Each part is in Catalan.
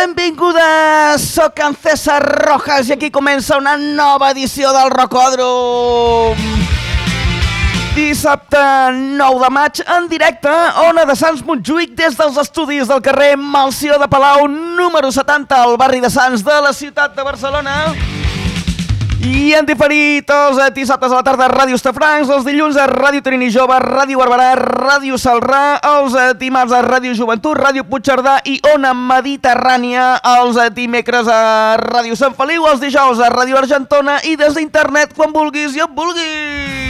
benvingudes! Soc en César Rojas i aquí comença una nova edició del Rocòdrom. Dissabte 9 de maig, en directe, Ona de Sants Montjuïc, des dels estudis del carrer Melcior de Palau, número 70, al barri de Sants de la ciutat de Barcelona. I en diferit els dissabtes a la tarda Ràdio Estafrancs, els dilluns a Ràdio Trini Jove, Ràdio Barberà, Ràdio Salrà, els dimarts a Ràdio Joventut, Ràdio Puigcerdà i Ona Mediterrània, els dimecres a Ràdio Sant Feliu, els dijous a Ràdio Argentona i des d'internet quan vulguis i on vulguis.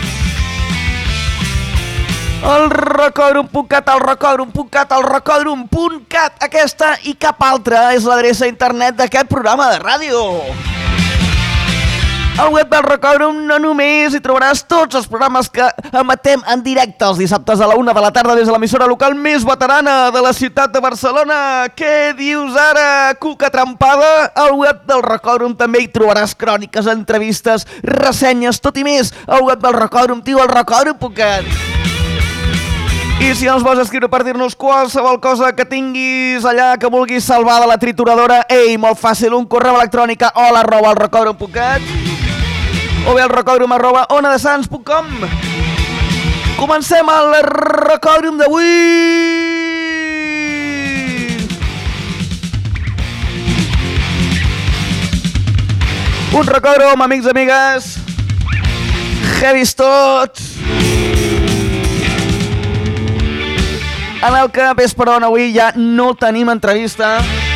El Rocòdrom.cat, el Rocòdrom.cat, el Rocòdrom.cat, aquesta i cap altra és l'adreça internet d'aquest programa de ràdio. Al web del Rocòdrom no només hi trobaràs tots els programes que emetem en directe els dissabtes a la 1 de la tarda des de l'emissora local més veterana de la ciutat de Barcelona. Què dius ara, cuca trampada? Al web del Rocòdrom també hi trobaràs cròniques, entrevistes, ressenyes, tot i més. Al web del Rocòdrom, tio, el Rocòdrom.cat. I si ens vols escriure per dir-nos qualsevol cosa que tinguis allà que vulguis salvar de la trituradora, ei, molt fàcil, un correu electrònic a hola@elrocòdrom.cat o bé al rocòdrom@onadesans.com. Comencem el Rocòdrom d'avui! Un Rocòdrom, amics i amigues, heavis tots, en el que ves per on avui ja no tenim entrevista.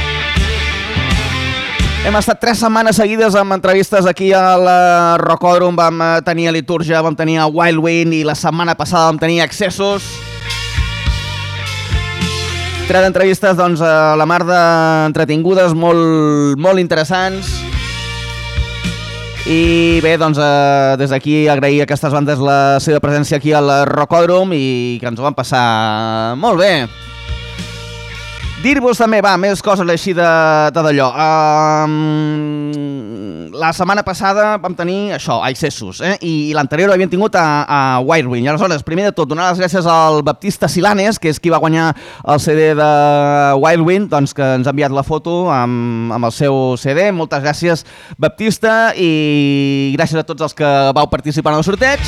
Hem estat 3 setmanes seguides amb entrevistes aquí al Rocòdrom. Vam tenir a Litúrgia, vam tenir a Wild Wind i la setmana passada vam tenir Accessos. 3 entrevistes, doncs, a la mar d'entretingudes, molt interessants. I bé, doncs, des d'aquí agrair a aquestes bandes la seva presència aquí al Rocòdrom i que ens ho van passar molt bé. Dir-vos també, més coses així d'allò. La setmana passada vam tenir això, Accessos, i l'anterior havíem tingut a Wild Wind. I aleshores, primer de tot, donar les gràcies al Baptista Silanes, que és qui va guanyar el CD de Wild Wind, doncs, que ens ha enviat la foto amb el seu CD. Moltes gràcies, Baptista, i gràcies a tots els que vau participar en el sorteig.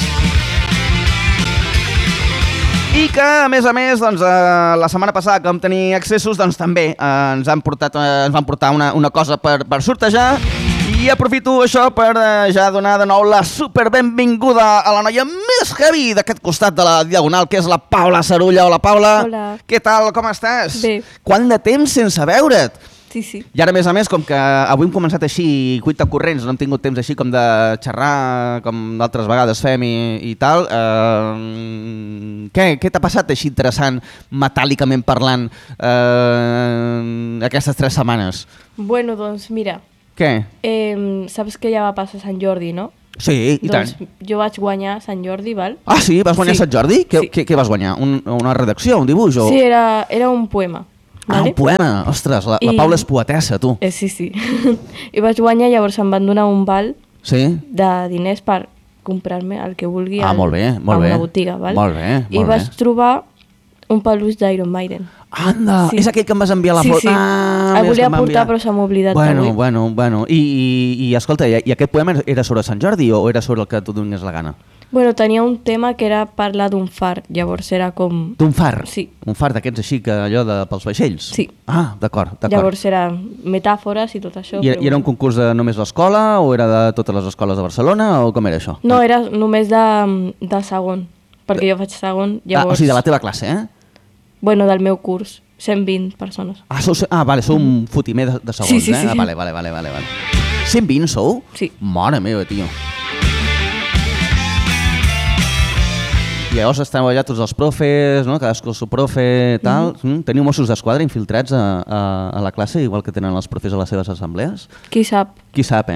I que, a més, doncs, la setmana passada que vam tenir Accessos, doncs també ens van portar una cosa per sortejar. I aprofito això per ja donar de nou la superbenvinguda a la noia més heavy d'aquest costat de la Diagonal, que és la Paula Sarulla. Hola, Paula. Hola. Què tal, com estàs? Bé. Quant de temps sense veure't? Sí. I ara, a més, com que avui hem començat així, cuita corrents, no hem tingut temps així com de xerrar, com d'altres vegades fem i tal, què t'ha passat així interessant, metàl·licament parlant, aquestes 3 setmanes? Bueno, doncs mira, Què? saps que ja va passar Sant Jordi, no? Sí, i tant. Doncs jo vaig guanyar Sant Jordi, val? Ah, sí? Vas guanyar Sant Jordi? Sí. Què vas guanyar? Una redacció, un dibuix? O... Sí, era un poema. Ah, vale? un poema? Ostres, la Paula és poetessa, tu. Sí. I vaig guanyar, llavors em van donar un val de diners per comprar-me el que vulgui a una botiga, val? Molt bé. I vaig trobar un peluix d'Iron Maiden. Anda, és aquell que em vas enviar la foto. Sí. El volia portar però s'ha oblidat avui. Bueno. I escolta, i aquest poema era sobre Sant Jordi o era sobre el que tu donis la gana? Bueno, tenia un tema que era parlar d'un far, llavors era com... D'un far? Sí. Un far d'aquests així, que allò pels vaixells? Sí. Ah, d'acord. Llavors era metàfores i tot això. I era un concurs de només l'escola o era de totes les escoles de Barcelona o com era això? No, era només de segon, perquè jo faig segon, llavors... O sigui, de la teva classe, Bueno, del meu curs, 120 persones. Vale, sou un fotimer de segons, Sí. Vale. 120 sou? Sí. Mare meva, tio. I llavors esteu allà tots els profes, no? Cadascú el seu profe i tal. Teniu Mossos d'Esquadra infiltrats a la classe, igual que tenen els profes a les seves assemblees? Qui sap? Qui sap,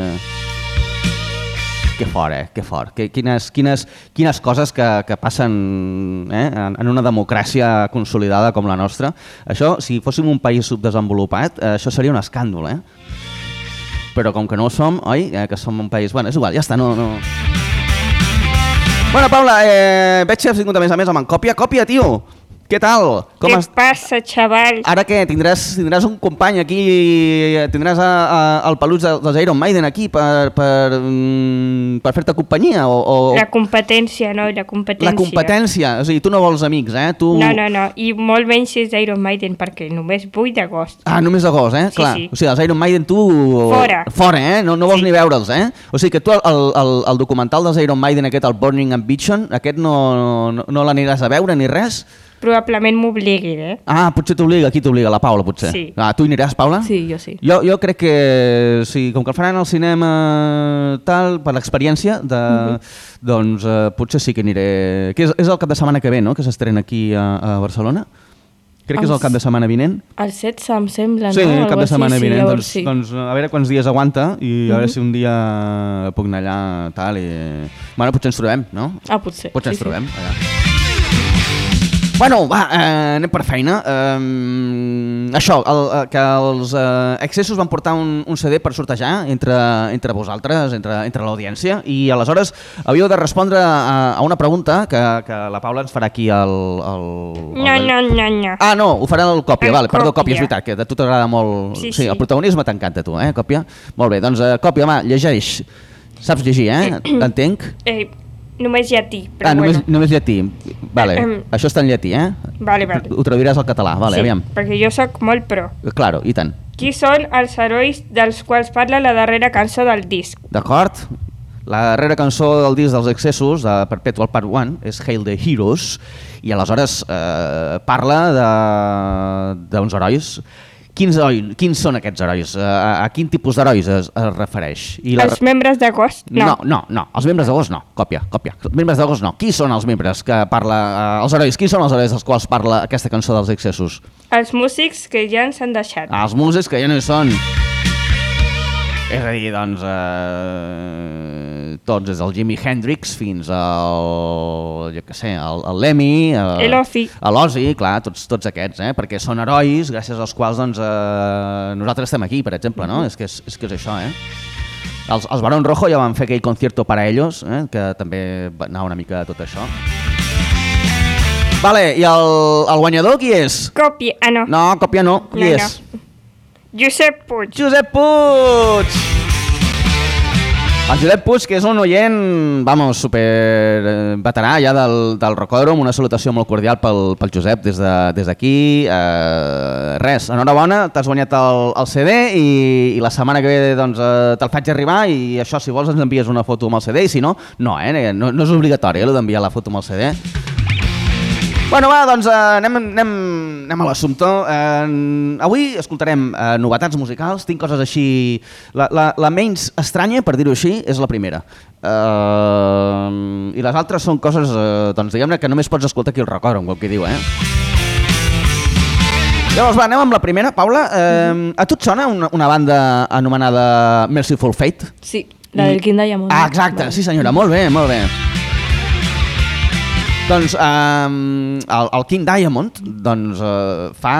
Que fort, que fort. Quines coses que passen en una democràcia consolidada com la nostra. Això, si fóssim un país subdesenvolupat, això seria un escàndol, Però com que no ho som, oi? Que som un país... Bueno, és igual, ja està, no... Bueno, Paula, veig que has vingut a més amb en Còpia. Còpia, tio! Què tal? Què passa, xaval? Ara què? Tindràs un company aquí, tindràs el peluig dels Iron Maiden aquí per fer-te companyia? La competència, no? La competència. O sigui, tu no vols amics, eh? No. I molt menys si és Iron Maiden, perquè només vull d'agost. Ah, només d'agost, eh? Clar. Sí. O sigui, els Iron Maiden tu... Fora, eh? No vols ni veure'ls, eh? O sigui que tu el documental dels Iron Maiden aquest, el Burning Ambition, aquest no l'aniràs a veure ni res? Probablement m'obligui, eh? Ah, potser t'obliga, qui t'obliga? La Paula, potser. Sí. Ah, tu hi aniràs, Paula? Sí, jo sí. Jo crec que, sí, com que el faran al cinema tal, per l'experiència, doncs potser sí que aniré... Que és el cap de setmana que ve, no?, que s'estrena aquí a Barcelona? Crec que és el cap de setmana vinent. El 16, em sembla, no? Sí, el cap de setmana vinent. Sí. Doncs a veure quants dies aguanta i a veure si un dia puc anar allà tal i... Bueno, potser ens trobem, no? Ah, potser. Potser ens trobem, allà. Bueno, va, anem per feina. Això, que els Excessos van portar un CD per sortejar entre vosaltres, entre l'audiència, i aleshores havíeu de respondre a una pregunta que la Paula ens farà aquí No. Ah, no, ho farà el Còpia, vale, perdó, Còpia, és veritat, que a tu t'agrada molt... Sí, el protagonisme t'encanta a tu, Còpia? Molt bé, doncs Còpia, va, llegeix. Saps llegir, Entenc? Només llatí, però bueno. Només llatí. Vale. Això està en llatí, Vale. Ho traduiràs al català, vale, aviam. Perquè jo sóc molt pro. Claro, i tant. Qui són els herois dels quals parla la darrera cançó del disc? D'acord. La darrera cançó del disc dels Excessos, de Perpetual Part 1, és Hail the Heroes, i aleshores parla d'uns herois. Quins són aquests herois? A quin tipus d'herois es refereix? Els membres d'Agost? No, els membres d'Agost no, còpia. Els membres d'Agost no. Qui són els membres que parla... els herois, qui són els herois dels quals parla aquesta cançó dels Excessos? Els músics que ja ens han deixat. Els músics que ja no hi són. És a dir, doncs, tots, des del Jimi Hendrix fins al, jo què sé, el Lemmy, l'Ozzy, clar, tots aquests, perquè són herois gràcies als quals doncs, nosaltres estem aquí, per exemple, no? És que és això, Els Barón Rojo ja van fer aquell concierto para ellos, que també anava una mica de tot això. Vale, i el guanyador qui és? Còpia, no. No, Còpia no, qui és? Josep Puig. Josep Puig! El Josep Puig, que és un oient, vamos, super veterà ja del Rocòdrom, una salutació molt cordial pel Josep des d'aquí. Res, enhorabona, t'has guanyat el CD i la setmana que ve doncs, te'l faig arribar i això, si vols ens envies una foto amb el CD i si no, no és obligatori d'enviar la foto amb el CD. Bueno, va, doncs anem a l'assumpte. Avui escoltarem novetats musicals, tinc coses així... La menys estranya, per dir-ho així, és la primera. I les altres són coses, doncs diguem-ne, que només pots escoltar aquí al Rocòdrom, com qui diu, Llavors, va, anem amb la primera. Paula, a tu et sona una banda anomenada Merciful Fate? Sí, la del King Diamond. Ah, exacte, sí senyora, molt bé, molt bé. Doncs el King Diamond fa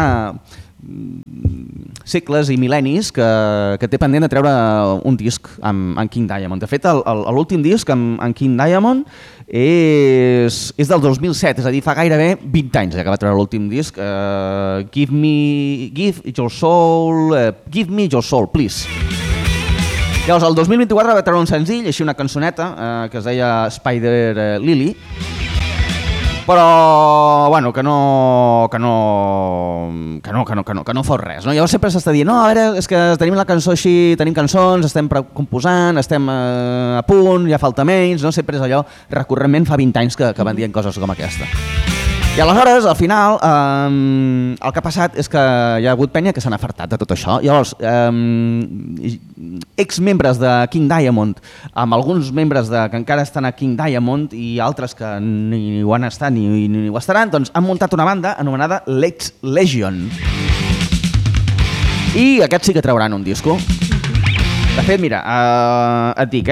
segles i mil·lennis que té pendent de treure un disc amb King Diamond. De fet, l'últim disc amb King Diamond és del 2007, és a dir, fa gairebé 20 anys que va treure l'últim disc. Give me your soul, please. Llavors, el 2024 va treure un senzill, així una cançoneta, que es deia Spider Lily, però, bueno, que no fos res, no? Llavors sempre s'està dient, no, a veure, és que tenim la cançó així, tenim cançons, estem composant, estem a punt, ja falta menys, no? Sempre és allò, recurrentment fa 20 anys que van dient coses com aquesta. I aleshores, al final, el que ha passat és que hi ha hagut penya que s'han afartat de tot això. Llavors, exmembres de King Diamond, amb alguns membres que encara estan a King Diamond i altres que ni ho han estat ni ho estaran, doncs han muntat una banda anomenada Lex Legion. I aquests sí que trauran un disco. De fet, mira, et dic,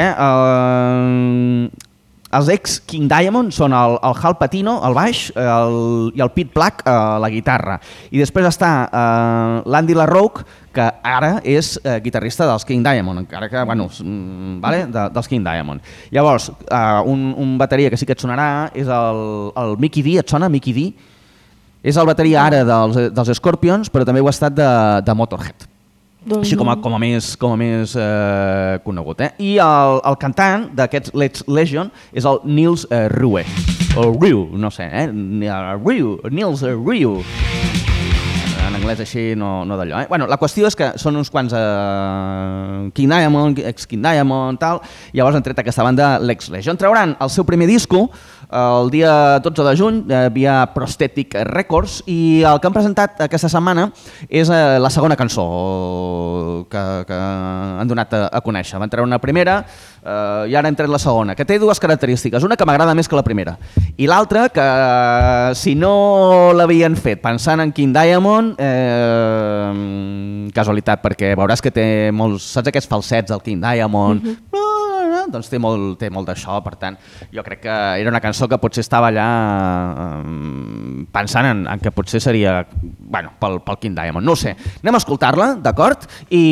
els ex-King Diamond són el Hal Patino, al baix, i el Pete Black, a la guitarra. I després està l'Andy LaRocque, que ara és guitarrista dels King Diamond, encara que, bueno, dels King Diamond. Llavors, un bateria que sí que et sonarà és el Mickey D, et sona, Mickey D? És el bateria ara dels Scorpions, però també ho ha estat de Motorhead. Així com a més conegut. I el cantant d'aquests Legs Legion és el Nils Rue. O Rue, no sé, Nils Rue. En anglès així no d'allò. Bueno, la qüestió és que són uns quants King Diamond, ex-King Diamond, tal, i llavors han tret aquesta banda Legs Legion. Trauran el seu primer disco el dia 12 de juny via Prosthetic Records i el que han presentat aquesta setmana és la segona cançó que han donat a conèixer. Van treure una primera i ara hem tret la segona, que té dues característiques. Una que m'agrada més que la primera i l'altra que si no l'havien fet pensant en King Diamond, casualitat, perquè veuràs que té molts, saps aquests falsets del King Diamond? Doncs té molt d'això, per tant jo crec que era una cançó que potser estava allà pensant en que potser seria pel King Diamond, no ho sé, anem a escoltar-la, d'acord?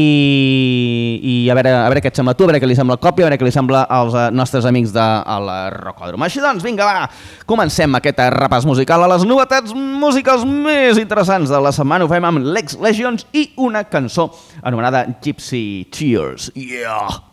I a veure què et sembla tu, a veure què li sembla el Copi, a veure què li sembla als nostres amics del Rocòdrom. Així doncs, vinga, va, comencem aquest repàs musical a les novetats musicals més interessants de la setmana. Ho fem amb Legs Legions i una cançó anomenada Gypsy Cheers. Yeah!